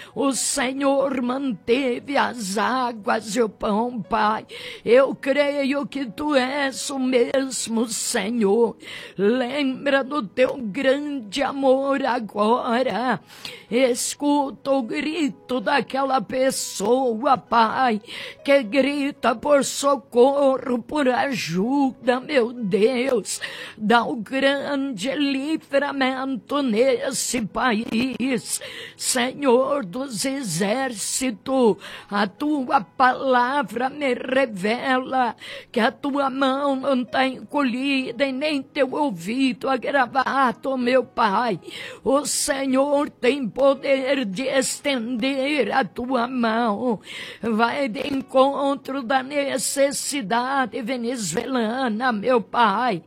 o Senhor manteve as águas e o pão, Pai. Eu creio que Tu és o mesmo, Senhor. Lembra do Teu grande amor agora. Escuta o grito daquela pessoa, Pai, que grita por socorro, por ajuda, meu Deus. Dá um grande livramento nesse país, Senhor dos exércitos. A Tua palavra me revela que a Tua mão não está encolhida e nem Teu ouvido agravado, meu Pai. O Senhor tem poder de estender a Tua mão. Vai de encontro da necessidade venezuelana, meu Pai.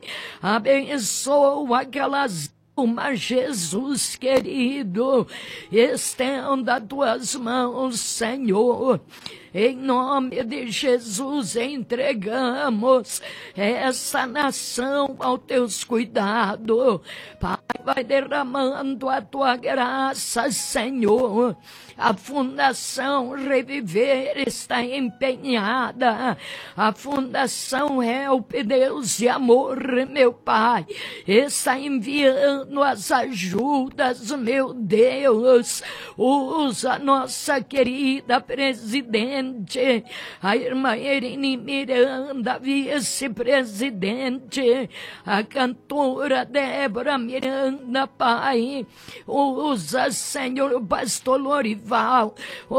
Abençoa aquelas almas, Jesus querido. Estenda Tuas mãos, Senhor. Em nome de Jesus, entregamos essa nação aos Teus cuidados. Pai, vai derramando a Tua graça, Senhor. A Fundação Reviver está empenhada. A Fundação Help, Deus de Amor, meu Pai, está enviando as ajudas, meu Deus. Usa nossa querida presidente, a irmã Irene Miranda, vice-presidente, a cantora Débora Miranda, Pai. Usa, Senhor, o pastor Lorival,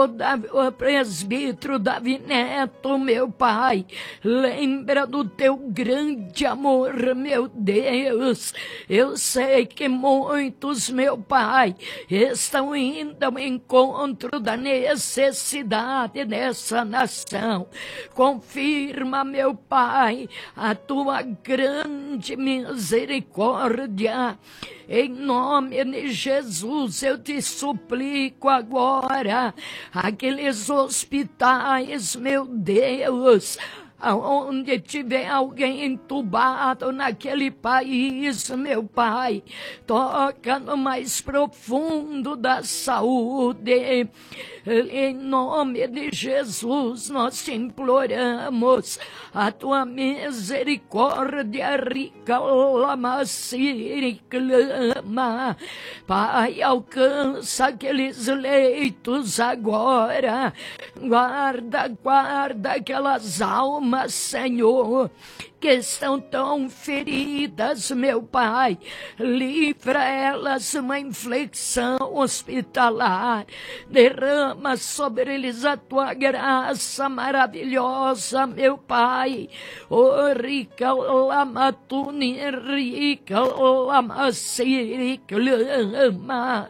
o presbítero Davi Neto, meu Pai. Lembra do Teu grande amor, meu Deus. Eu sei que muitos, meu Pai, estão indo ao encontro da necessidade dessa nação. Confirma, meu Pai, a Tua grande misericórdia. Em nome de Jesus, eu Te suplico agora, aqueles hospitais, meu Deus, aonde tiver alguém entubado naquele país, meu Pai, toca no mais profundo da saúde. Em nome de Jesus, nós te imploramos a Tua misericórdia rica, lama-se, clama. Pai, alcança aqueles leitos agora. Guarda aquelas almas, Senhor, que estão tão feridas, meu Pai. Livra elas uma infecção hospitalar. Derrama sobre eles a Tua graça maravilhosa, meu Pai. Oh, rica lamatuni, rica lamasiri, clama.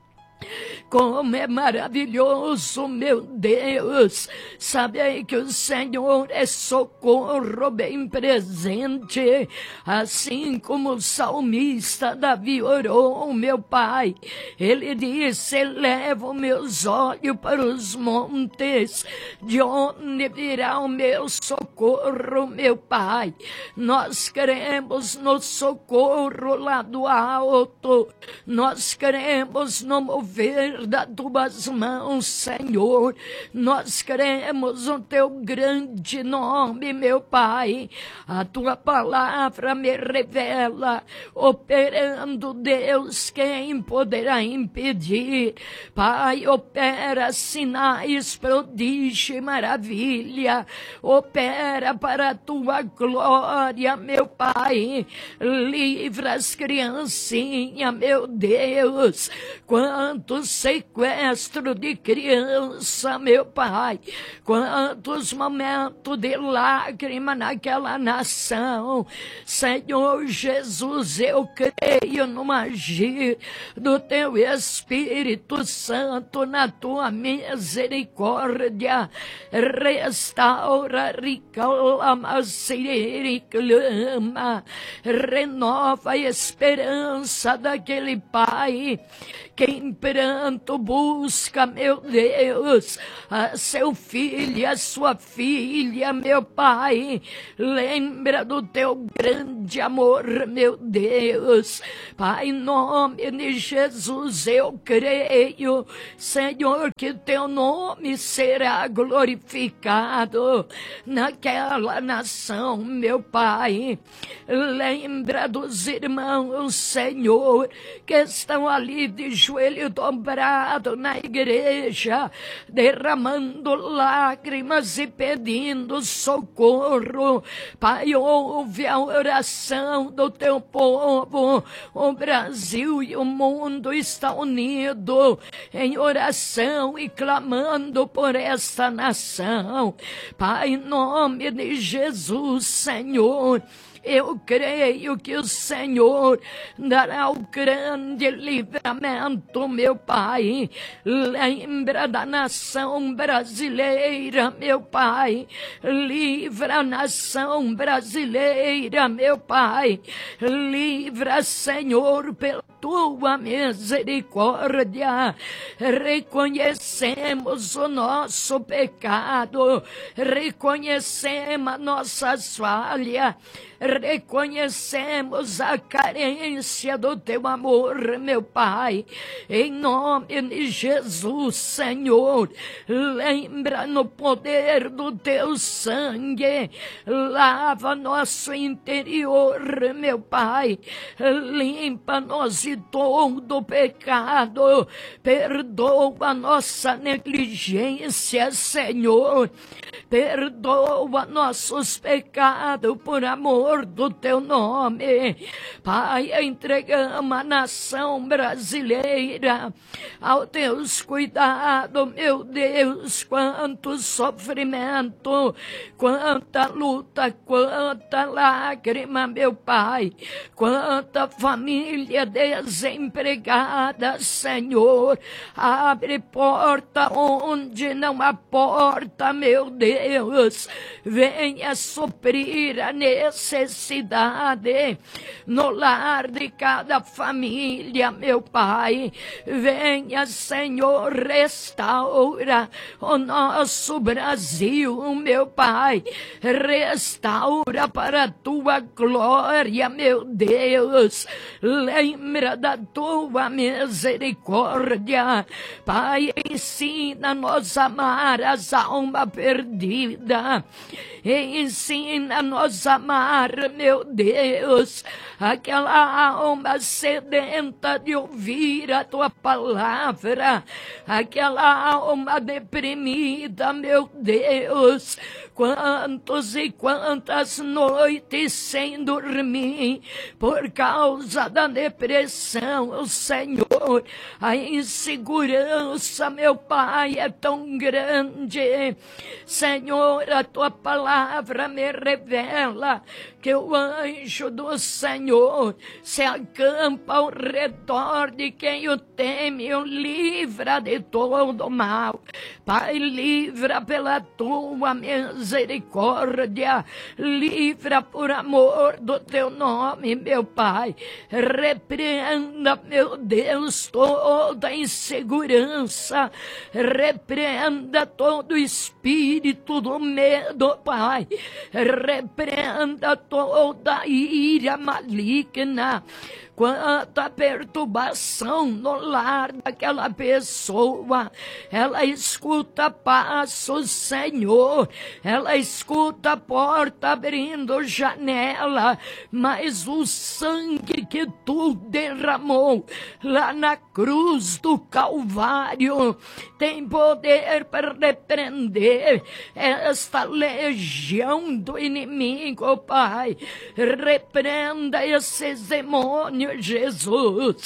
Como é maravilhoso, meu Deus, saber que o Senhor é socorro bem presente, assim como o salmista Davi orou, meu Pai. Ele disse: elevo meus olhos para os montes, de onde virá o meu socorro, meu Pai. Nós queremos no socorro lá do alto, nós queremos no mover das Tuas mãos, Senhor. Nós queremos o Teu grande nome, meu Pai. A Tua palavra me revela, operando, Deus, quem poderá impedir? Pai, opera sinais, prodígio e maravilha. Opera para a Tua glória, meu Pai. Livra as criancinhas, meu Deus. Quantos sequestros de criança, meu Pai. Quantos momentos de lágrima naquela nação. Senhor Jesus, eu creio no agir do Teu Espírito Santo, na Tua misericórdia. Restaura, reclama, clama. Renova a esperança daquele pai que em pranto quanto busca, meu Deus, a seu filho e a sua filha, meu Pai, lembra do teu grande amor, meu Deus. Pai, em nome de Jesus, eu creio, Senhor, que teu nome será glorificado naquela nação, meu Pai. Lembra dos irmãos, Senhor, que estão ali de joelho dobrado na igreja, derramando lágrimas e pedindo socorro. Pai, ouve a oração do teu povo. O Brasil e o mundo estão unidos em oração e clamando por esta nação. Pai, em nome de Jesus, Senhor, eu creio que o Senhor dará o grande livramento, meu Pai. Lembra da nação brasileira, meu Pai. Livra a nação brasileira, meu Pai. Livra, Senhor, pela tua misericórdia. Reconhecemos o nosso pecado, reconhecemos a nossa falha, reconhecemos a carência do teu amor, meu Pai. Em nome de Jesus, Senhor, lembra no poder do teu sangue, lava nosso interior, meu Pai, limpa-nos de todo pecado, perdoa nossa negligência, Senhor, perdoa nossos pecados por amor do teu nome. Pai, entregamos a nação brasileira aos teus cuidados, meu Deus. Quanto sofrimento, quanta luta, quanta lágrima, meu Pai, quanta família desempregada, Senhor. Abre porta onde não há porta, meu Deus. Venha suprir a necessidade no lar de cada família, meu Pai. Venha, Senhor, restaura o nosso Brasil, meu Pai. Restaura para a tua glória, meu Deus. Lembra da tua misericórdia, Pai. Ensina-nos a amar as almas perdidas. Ensina-nos a amar, meu Deus, aquela alma sedenta de ouvir a tua palavra, aquela alma deprimida, meu Deus. Quantos e quantas noites sem dormir por causa da depressão, Senhor. A insegurança, meu Pai, é tão grande. Senhor, a tua palavra me revela que o anjo do Senhor se acampa ao redor de quem o teme e o livra de todo mal. Pai, livra pela tua misericórdia, livra por amor do teu nome, meu Pai. Repreenda, meu Deus, toda insegurança, repreenda todo espírito do medo, Pai. Repreenda toda ira maligna, quanta perturbação no lar daquela pessoa. Ela escuta passos, Senhor, ela escuta a porta abrindo janela, mas o sangue que tu derramou lá na cruz do Calvário tem poder para repreender esta legião do inimigo, Pai. Repreenda esses demônios, Jesus.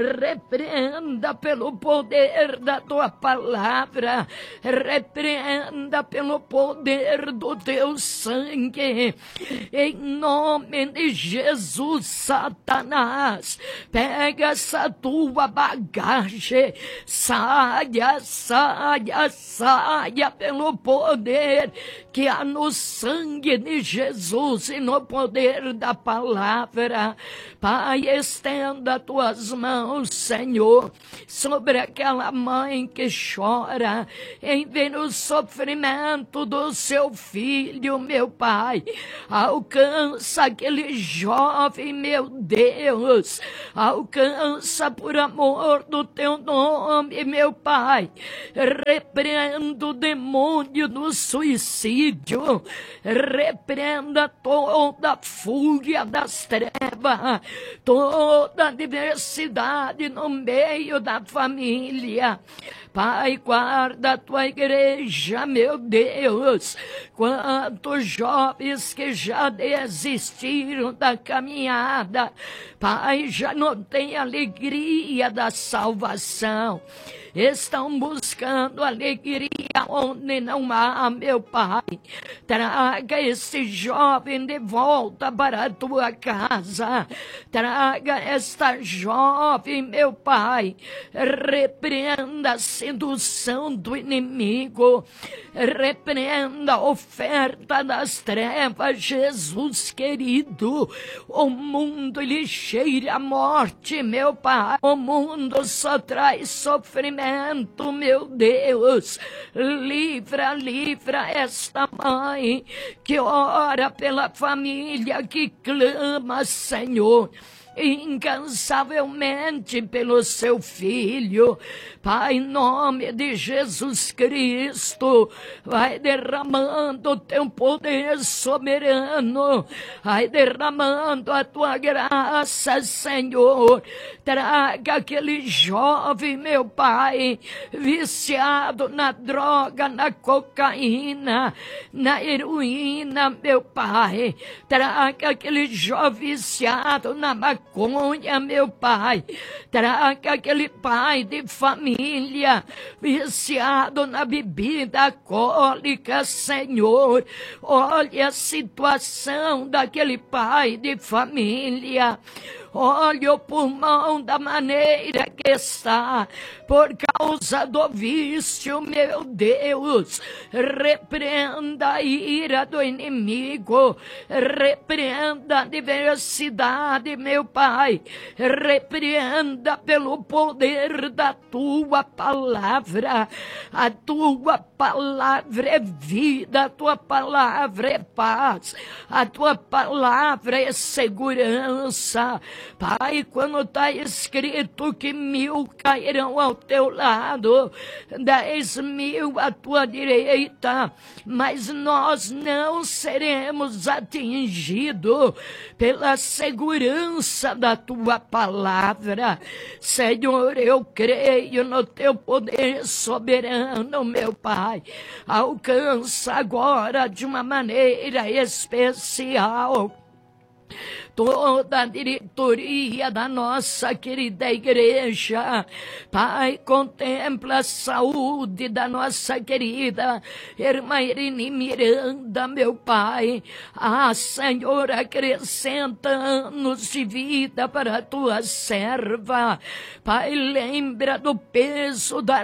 Repreenda pelo poder da tua palavra, repreenda pelo poder do teu sangue. Em nome de Jesus, Satanás, pega essa tua bagagem, saia, saia, saia pelo poder que há no sangue de Jesus e no poder da palavra. Pai, estenda tuas mãos, Senhor, sobre aquela mãe que chora em ver o sofrimento do seu filho, meu Pai. Alcança aquele jovem, meu Deus, alcança por amor do teu nome, meu Pai. Repreenda o demônio do suicídio, repreenda toda a fúria das trevas, toda a diversidade no meio da família. Pai, guarda a tua igreja, meu Deus. Quantos jovens que já desistiram da caminhada, Pai, já não tem alegria da salvação. Estão buscando alegria onde não há, meu Pai. Traga esse jovem de volta para a tua casa. Traga esta jovem, meu Pai. Repreenda a sedução do inimigo. Repreenda a oferta das trevas, Jesus querido. O mundo lhe cheira a morte, meu Pai. O mundo só traz sofrimento, meu Deus. Livra esta mãe que ora pela família, que clama, Senhor, incansavelmente pelo seu filho. Pai, em nome de Jesus Cristo, vai derramando o teu poder soberano, vai derramando a tua graça, Senhor. Traga aquele jovem, meu Pai, viciado na droga, na cocaína, na heroína, meu Pai. Traga aquele jovem viciado na maconha, meu Pai. Traga aquele pai de família viciado na bebida alcoólica, Senhor. Olha a situação daquele pai de família. Olha o pulmão da maneira que está, por causa do vício, meu Deus. Repreenda a ira do inimigo, repreenda a diversidade, meu Pai. Repreenda pelo poder da tua palavra. A tua palavra é vida, a tua palavra é paz, a tua palavra é segurança. Pai, quando está escrito que 1000 cairão ao teu lado, 10.000 à tua direita, mas nós não seremos atingidos pela segurança da tua palavra. Senhor, eu creio no teu poder soberano, meu Pai. Alcança agora de uma maneira especial toda a diretoria da nossa querida igreja. Pai, contempla a saúde da nossa querida irmã Irene Miranda, meu Pai. Ah, Senhor, acrescenta anos de vida para a tua serva. Pai, lembra do peso da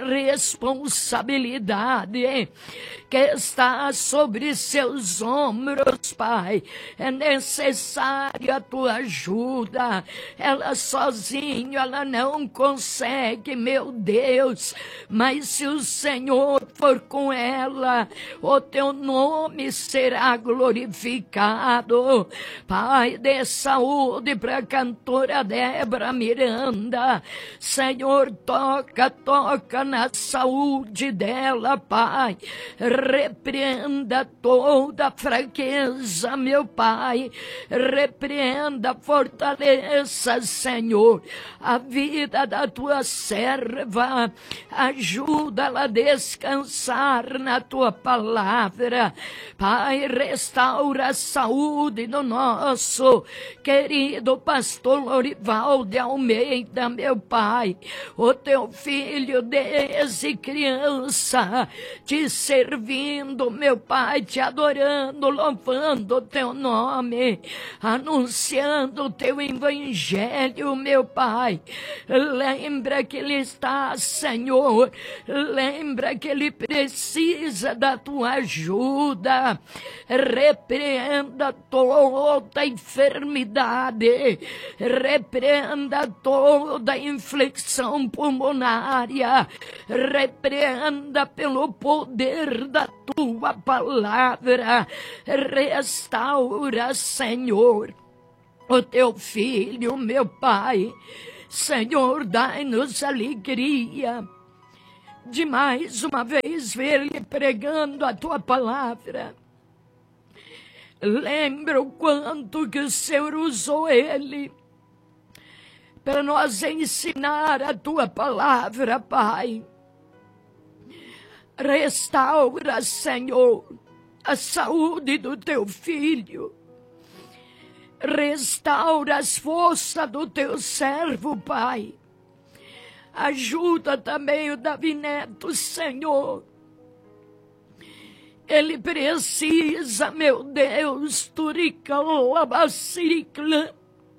responsabilidade que está sobre seus ombros, Pai. É necessário a tua ajuda. Ela sozinha, ela não consegue, meu Deus. Mas se o Senhor for com ela, o teu nome será glorificado. Pai, dê saúde para a cantora Débora Miranda. Senhor, toca na saúde dela, Pai. Repreenda toda fraqueza, meu Pai. Repreenda, fortaleça, Senhor, a vida da tua serva. Ajuda-la a descansar na tua palavra. Pai, restaura a saúde do nosso querido pastor Lorival de Almeida, meu Pai. O teu filho desde criança te servindo, meu Pai, te adorando, louvando o teu nome, anunciando anunciando o teu evangelho, meu Pai. Lembra que ele está, Senhor, lembra que ele precisa da tua ajuda. Repreenda toda enfermidade, repreenda toda infecção pulmonária, repreenda pelo poder da tua palavra, restaura, Senhor, o teu filho, meu Pai. Senhor, dai-nos alegria de mais uma vez ver ele pregando a tua palavra. Lembra o quanto que o Senhor usou ele para nós ensinar a tua palavra, Pai. Restaura, Senhor, a saúde do teu filho. Restaura as forças do teu servo, Pai. Ajuda também o Davi Neto, Senhor. Ele precisa, meu Deus, turicalabaciriclã.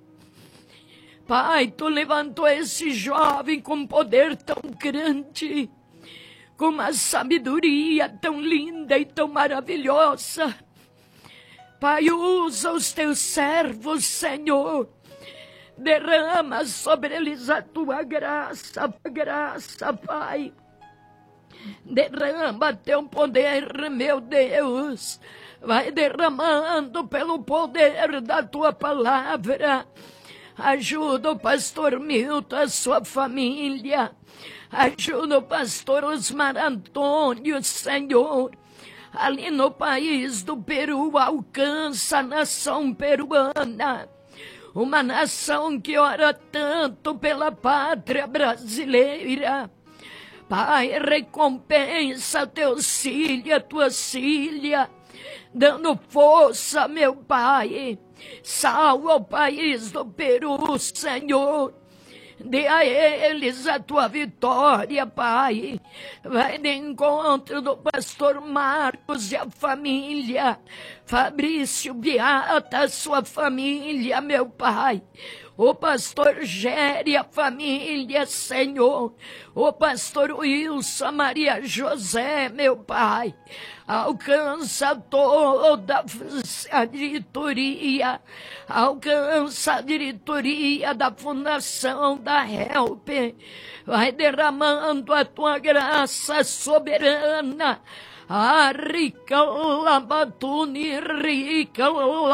Pai, tu levantou esse jovem com poder tão grande, com uma sabedoria tão linda e tão maravilhosa. Pai, usa os teus servos, Senhor. Derrama sobre eles a tua graça, Pai. Derrama teu poder, meu Deus. Vai derramando pelo poder da tua palavra. Ajuda o pastor Milton, a sua família. Ajuda o pastor Osmar Antônio, Senhor. Ali no país do Peru, alcança a nação peruana. Uma nação que ora tanto pela pátria brasileira. Pai, recompensa teus filhos, a tua filha, dando força, meu Pai. Salva o país do Peru, Senhor. Dê a eles a tua vitória, Pai. Vai de encontro do pastor Marcos e a família. Fabrício Beata, a sua família, meu Pai. O pastor Géry, a família, Senhor. O pastor Wilson, Maria José, meu Pai. Alcança toda a diretoria. Alcança a diretoria da Fundação da Help. Vai derramando a tua graça soberana. Rica labatuni, rica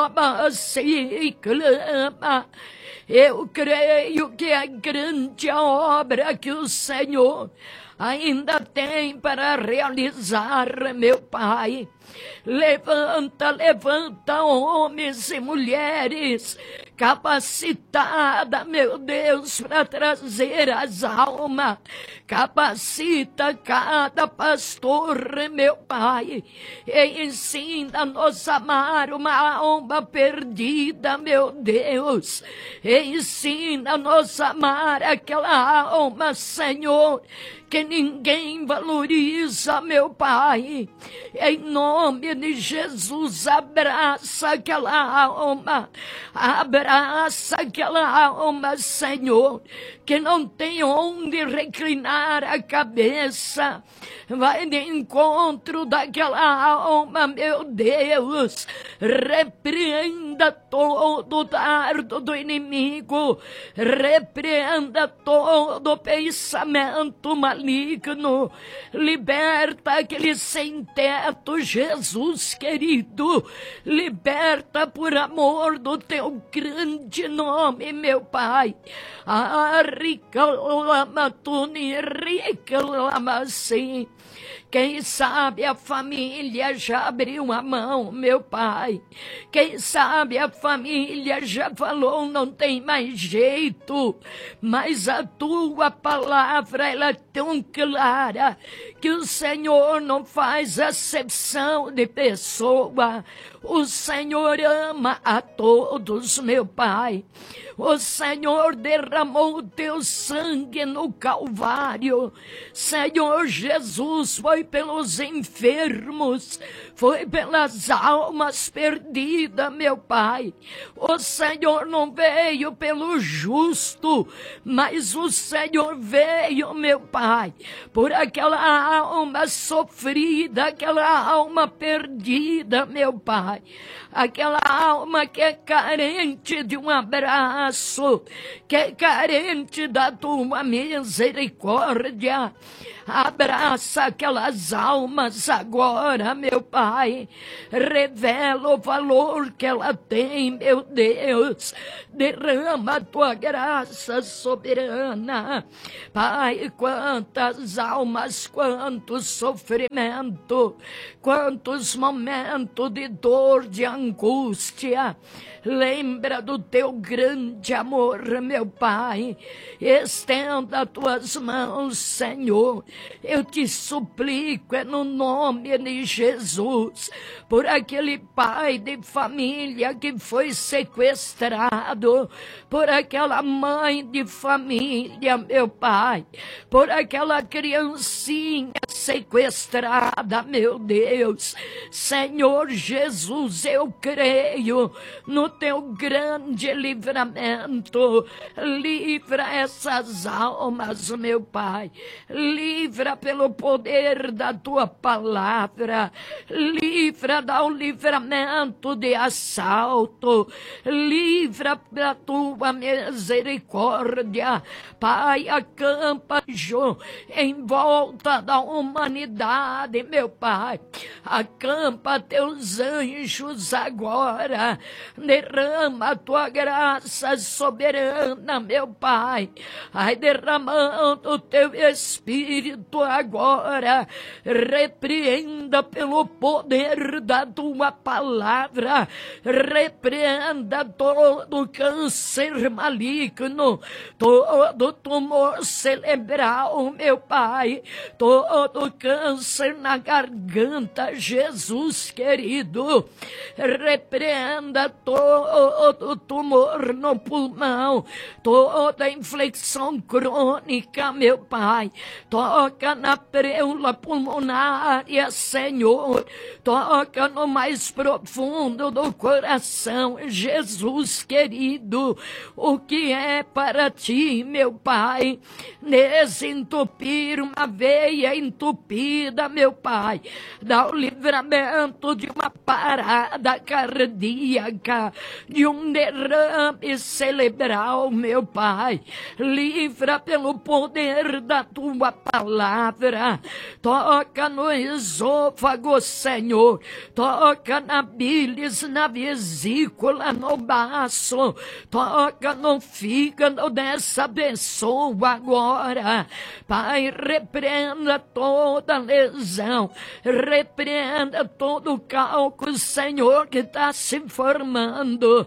labaciclama. Eu creio que é grande a obra que o Senhor ainda tem para realizar, meu Pai. Levanta, levanta homens e mulheres capacitada, meu Deus, para trazer as almas. Capacita cada pastor, meu Pai, e ensina-nos a amar uma alma perdida, meu Deus. Ensina-nos a amar aquela alma, Senhor, que ninguém valoriza, meu Pai. Em nome de Jesus, abraça aquela alma. Abraça aquela alma, Senhor, que não tem onde reclinar a cabeça. Vai de encontro daquela alma, meu Deus. Repreenda todo o dardo do inimigo. Repreenda todo pensamento maligno. Liberta aquele sem teto, Jesus querido. Liberta por amor do teu grande nome, meu Pai. Rica lamatuni, rica lamacim. Quem sabe a família já abriu a mão, meu Pai. Quem sabe a família já falou, não tem mais jeito. Mas a tua palavra, ela é tão clara que o Senhor não faz acepção de pessoa. O Senhor ama a todos, meu Pai. O Senhor derramou o teu sangue no Calvário. Senhor Jesus foi foi pelos enfermos, foi pelas almas perdidas, meu Pai. O Senhor não veio pelo justo, mas o Senhor veio, meu Pai, por aquela alma sofrida, aquela alma perdida, meu Pai. Aquela alma que é carente de um abraço, que é carente da tua misericórdia. Abraça aquelas almas agora, meu Pai. Revela o valor que ela tem, meu Deus. Derrama a tua graça soberana. Pai, quantas almas, quanto sofrimento, quantos momentos de dor, de angústia. Lembra do teu grande amor, meu Pai. Estenda as tuas mãos, Senhor. Eu te suplico, é no nome de Jesus, por aquele pai de família que foi sequestrado, por aquela mãe de família, meu Pai, por aquela criancinha sequestrada, meu Deus. Senhor Jesus, eu creio no teu grande livramento. Livra essas almas, meu Pai. Livra pelo poder da tua palavra. Livra, dá o livramento de assalto. Livra pela tua misericórdia. Pai, acampa em volta da humanidade, meu Pai. Acampa teus anjos agora. Derrama a tua graça soberana, meu Pai. Ai, derramando o teu Espírito agora. Repreenda pelo poder da tua palavra. Repreenda todo câncer maligno, todo tumor cerebral, meu Pai, todo câncer na garganta, Jesus querido. Repreenda todo tumor no pulmão, toda infecção crônica, meu Pai. Toca na preula pulmonária, Senhor. Toca no mais profundo do coração, Jesus querido. O que é para ti, meu Pai? Desentupir uma veia entupida, meu Pai. Dá o livramento de uma parada cardíaca, de um derrame cerebral, meu Pai. Livra pelo poder da tua palavra. Toca no esôfago, Senhor. Toca na bilis, na vesícula, no baço. Toca no fígado dessa pessoa agora. Pai, repreenda toda lesão. Repreenda todo o cálculo, Senhor, que está se formando.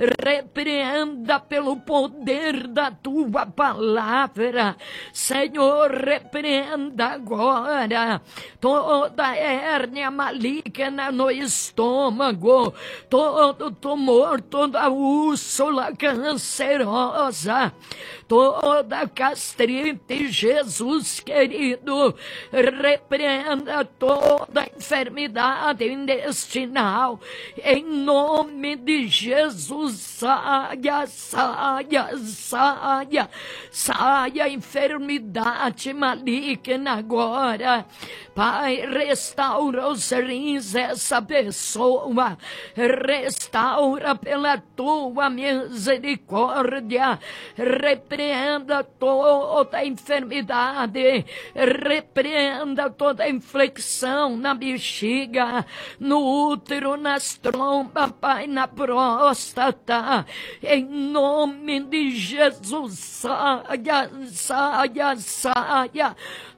Repreenda pelo poder da tua palavra. Senhor, repreenda agora toda hérnia maligna no estômago, todo tumor, toda úrsula cancerosa, toda gastrite, Jesus querido. Repreenda toda enfermidade intestinal, em nome de Jesus. Saia, saia, saia, saia enfermidade maligna agora. Pai, restaura os rins dessa pessoa, restaura pela tua misericórdia. Repreenda toda enfermidade, repreenda toda infecção na bexiga, no útero, nas trompas, Pai, na próstata. Em nome de Jesus, saia, saia, saia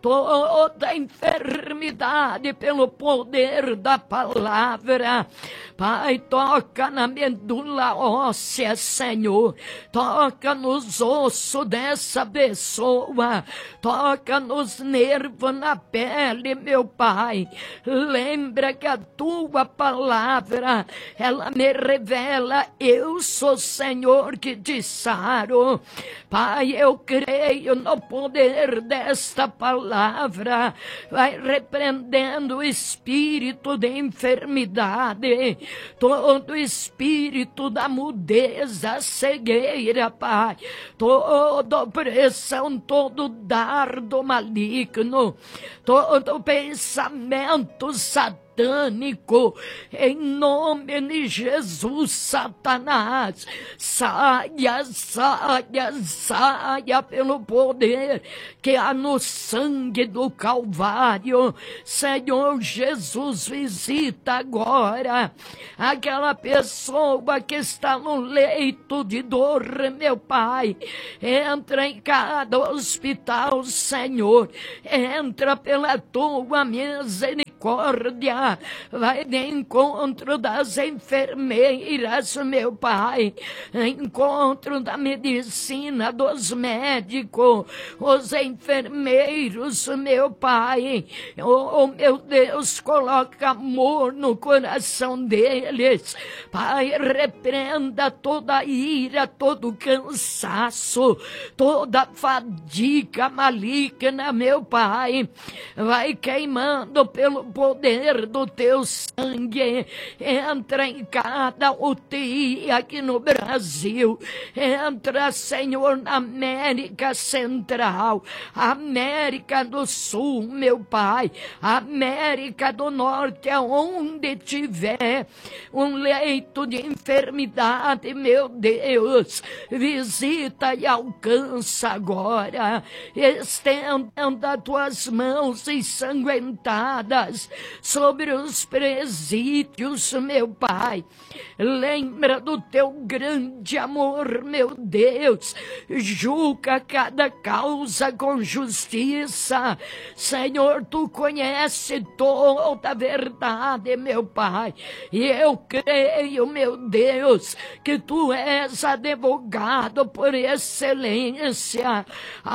toda enfermidade pelo poder da palavra. Pai, toca na medula óssea, Senhor. Toca nos ossos dessa pessoa. Toca nos nervos, na pele, meu Pai. Lembra que a tua palavra, ela me revela: eu sou o Senhor que te saro. Pai, eu creio no poder desta palavra. palavra, vai repreendendo o espírito de enfermidade, todo espírito da mudeza, cegueira, Pai, toda opressão, todo dardo maligno, todo pensamento satânico, em nome de Jesus, Satanás, saia, saia, saia pelo poder que há no sangue do Calvário. Senhor Jesus, visita agora aquela pessoa que está no leito de dor, meu Pai. Entra em cada hospital, Senhor, entra pela tua misericórdia, vai de encontro das enfermeiras, meu Pai, encontro da medicina, dos médicos, os enfermeiros, meu Pai. Oh, meu Deus, coloca amor no coração deles, Pai, repreenda toda ira, todo cansaço, toda fadiga maligna, meu Pai, vai queimando pelo poder do teu sangue, entra em cada UTI aqui no Brasil, entra, Senhor, na América Central, América do Sul, meu Pai, América do Norte, aonde tiver um leito de enfermidade, meu Deus, visita e alcança agora, estenda as tuas mãos ensanguentadas sobre os presídios, meu Pai. Lembra do teu grande amor, meu Deus. Julga cada causa com justiça. Senhor, tu conheces toda a verdade, meu Pai. E eu creio, meu Deus, que tu és advogado por excelência.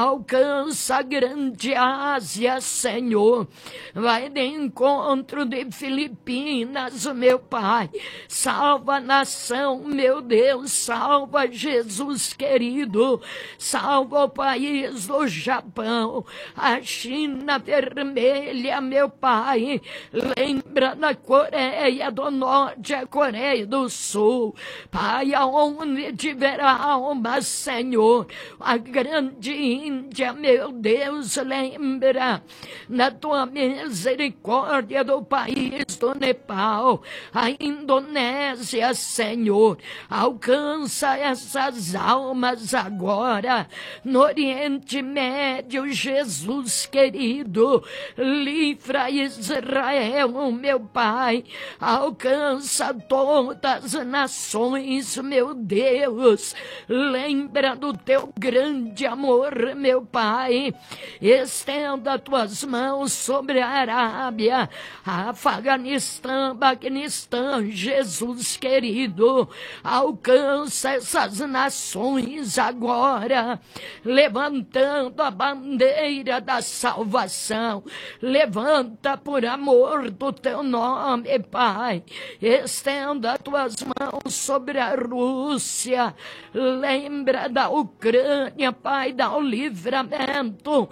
Alcança a grande Ásia, Senhor. Vai de encontro de Filipinas, meu Pai. Salva a nação, meu Deus. Salva, Jesus querido. Salva o país do Japão, a China vermelha, meu Pai. Lembra da Coreia do Norte, a Coreia do Sul. Pai, aonde tiver alma, Senhor, a grande Índia, meu Deus, lembra da tua misericórdia do país do Nepal, a Indonésia, Senhor, alcança essas almas agora, no Oriente Médio, Jesus querido, livra Israel, meu Pai, alcança todas as nações, meu Deus, lembra do teu grande amor, meu Pai, estenda tuas mãos sobre a Arábia, Afeganistão, Paquistão, Jesus querido, alcança essas nações agora, levantando a bandeira da salvação, levanta por amor do teu nome, Pai, estenda tuas mãos sobre a Rússia, lembra da Ucrânia, Pai, dá o livramento,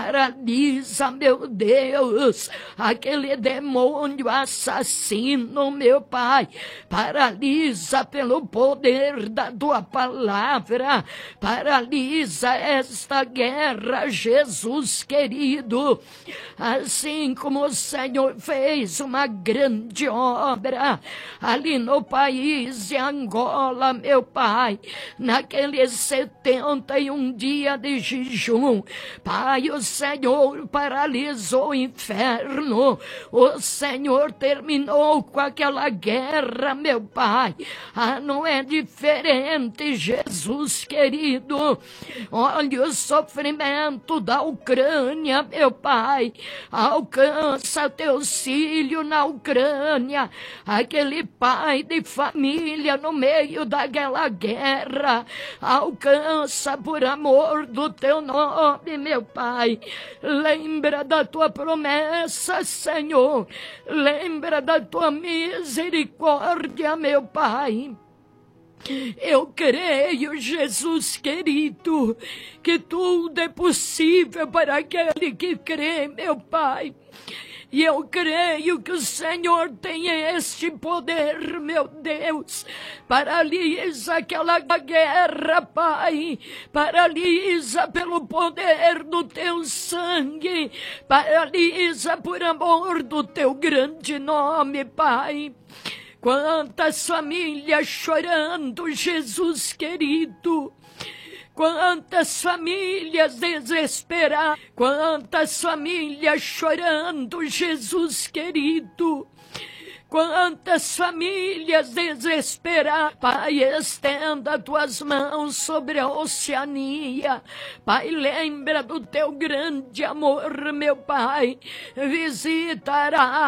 paralisa, meu Deus, aquele demônio assassino, meu Pai, paralisa pelo poder da tua palavra, paralisa esta guerra, Jesus querido, assim como o Senhor fez uma grande obra ali no país de Angola, meu Pai, naqueles 71 dias de jejum, Pai, o Senhor paralisou o inferno, o Senhor terminou com aquela guerra, meu Pai, não é diferente, Jesus querido, olha o sofrimento da Ucrânia, meu Pai, alcança teus filhos na Ucrânia, aquele pai de família no meio daquela guerra, alcança por amor do teu nome, meu Pai, lembra da tua promessa, Senhor, lembra da tua misericórdia, meu Pai. Eu creio, Jesus querido, que tudo é possível para aquele que crê, meu Pai. E eu creio que o Senhor tem este poder, meu Deus. Paralisa aquela guerra, Pai. Paralisa pelo poder do teu sangue. Paralisa por amor do teu grande nome, Pai. Quantas famílias chorando, Jesus querido. Quantas famílias desesperadas, quantas famílias chorando, Jesus querido. Quantas famílias desesperadas. Pai, estenda tuas mãos sobre a Oceania. Pai, lembra do teu grande amor, meu Pai. Visitará